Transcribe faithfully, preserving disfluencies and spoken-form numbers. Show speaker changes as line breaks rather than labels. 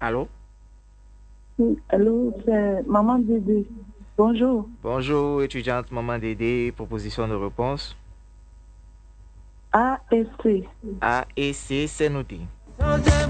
Allô?
Oui, allô, c'est Maman Dédé. Bonjour.
Bonjour, étudiante Maman Dédé, proposition de réponse.
A et C.
A et C, c'est noté.